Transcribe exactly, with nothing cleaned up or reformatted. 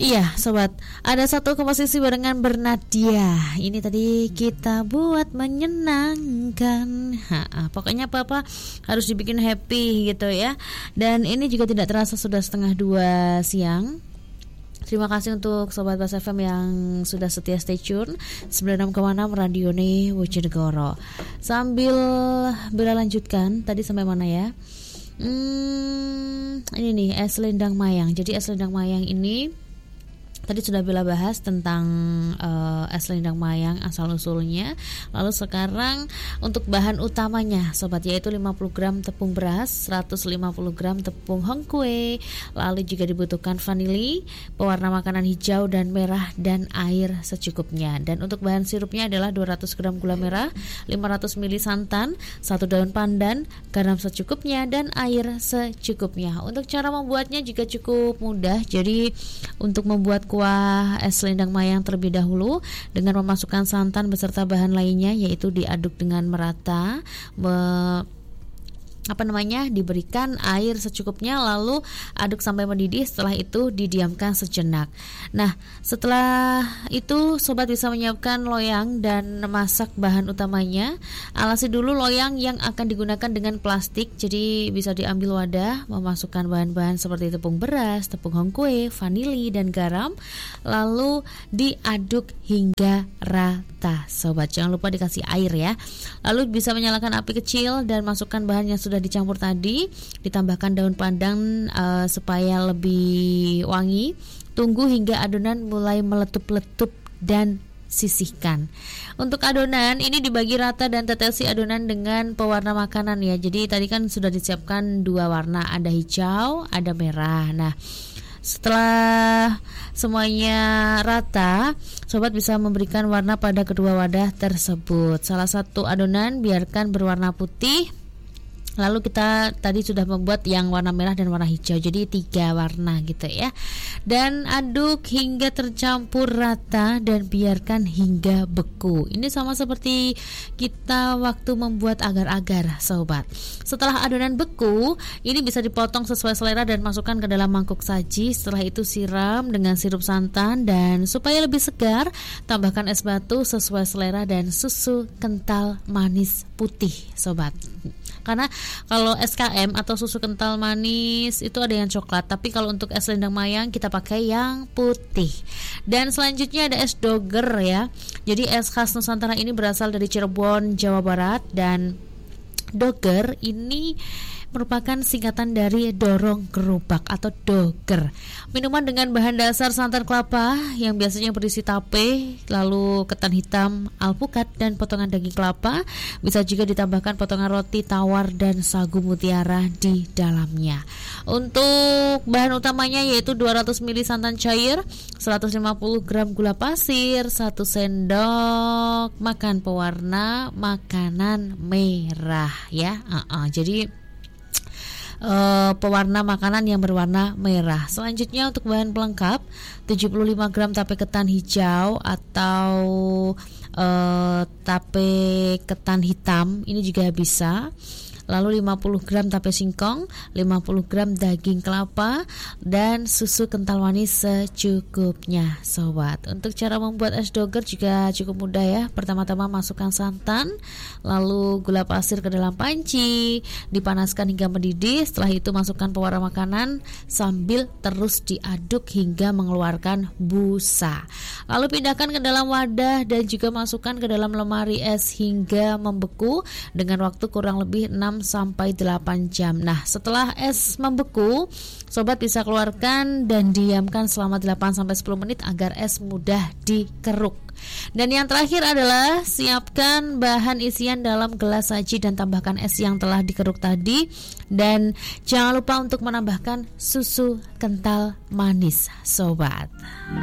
Iya sobat, ada satu komposisi barengan Bernadia. Ini tadi kita buat menyenangkan. Ha, pokoknya apa-apa harus dibikin happy gitu ya. Dan ini juga tidak terasa sudah setengah dua siang. Terima kasih untuk Sobat Bas F M yang sudah setia stay tune sembilan puluh enam koma enam Radio Nih Bojonegoro. Sambil berlanjutkan, tadi sampai mana ya? Hmm, ini nih es lendang mayang. Jadi es lendang mayang ini tadi sudah Bella bahas tentang uh, es lendang mayang asal-usulnya. Lalu sekarang untuk bahan utamanya sobat, yaitu lima puluh gram tepung beras, seratus lima puluh gram tepung hongkue. Lalu juga dibutuhkan vanili, pewarna makanan hijau dan merah, dan air secukupnya. Dan untuk bahan sirupnya adalah dua ratus gram gula merah, lima ratus mililiter santan, satu daun pandan, garam secukupnya, dan air secukupnya. Untuk cara membuatnya juga cukup mudah. Jadi untuk membuat kuah es lendang mayang terlebih dahulu dengan memasukkan santan beserta bahan lainnya, yaitu diaduk dengan merata, me- apa namanya diberikan air secukupnya, lalu aduk sampai mendidih. Setelah itu didiamkan sejenak. Nah, setelah itu sobat bisa menyiapkan loyang dan masak bahan utamanya. Alasi dulu loyang yang akan digunakan dengan plastik. Jadi bisa diambil wadah, memasukkan bahan-bahan seperti tepung beras, tepung hongkue, vanili, dan garam, lalu diaduk hingga rata. Sobat, jangan lupa dikasih air ya. Lalu bisa menyalakan api kecil dan masukkan bahan yang sudah sudah dicampur tadi, ditambahkan daun pandan uh, supaya lebih wangi. Tunggu hingga adonan mulai meletup-letup dan sisihkan. Untuk adonan ini dibagi rata dan tetesi adonan dengan pewarna makanan ya. Jadi tadi kan sudah disiapkan dua warna, ada hijau, ada merah. Nah, setelah semuanya rata, sobat bisa memberikan warna pada kedua wadah tersebut. Salah satu adonan biarkan berwarna putih. Lalu kita tadi sudah membuat yang warna merah dan warna hijau, jadi tiga warna gitu ya. Dan aduk hingga tercampur rata dan biarkan hingga beku. Ini sama seperti kita waktu membuat agar-agar sobat. Setelah adonan beku, ini bisa dipotong sesuai selera dan masukkan ke dalam mangkuk saji. Setelah itu siram dengan sirup santan, dan supaya lebih segar tambahkan es batu sesuai selera dan susu kental manis putih sobat. Karena kalau S K M atau susu kental manis itu ada yang coklat, tapi kalau untuk es lendang mayang kita pakai yang putih. Dan selanjutnya ada es doger ya. Jadi es khas Nusantara ini berasal dari Cirebon, Jawa Barat, dan doger ini merupakan singkatan dari dorong gerobak atau doger. Minuman dengan bahan dasar santan kelapa yang biasanya berisi tape, lalu ketan hitam, alpukat, dan potongan daging kelapa. Bisa juga ditambahkan potongan roti tawar dan sagu mutiara di dalamnya. Untuk bahan utamanya yaitu dua ratus mililiter santan cair, seratus lima puluh gram gula pasir, satu sendok makan pewarna makanan merah ya. Uh-uh, jadi Uh, pewarna makanan yang berwarna merah. Selanjutnya untuk bahan pelengkap, tujuh puluh lima gram tape ketan hijau atau uh, tape ketan hitam, ini juga bisa. Lalu lima puluh gram tape singkong, lima puluh gram daging kelapa, dan susu kental manis secukupnya sobat. Untuk cara membuat es doger juga cukup mudah ya. Pertama-tama masukkan santan, lalu gula pasir ke dalam panci, dipanaskan hingga mendidih. Setelah itu masukkan pewarna makanan sambil terus diaduk hingga mengeluarkan busa. Lalu pindahkan ke dalam wadah dan juga masukkan ke dalam lemari es hingga membeku dengan waktu kurang lebih enam sampai delapan jam. Nah, setelah es membeku, sobat bisa keluarkan dan diamkan selama delapan sampai sepuluh menit agar es mudah dikeruk. Dan yang terakhir adalah siapkan bahan isian dalam gelas saji dan tambahkan es yang telah dikeruk tadi. Dan jangan lupa untuk menambahkan susu kental manis sobat.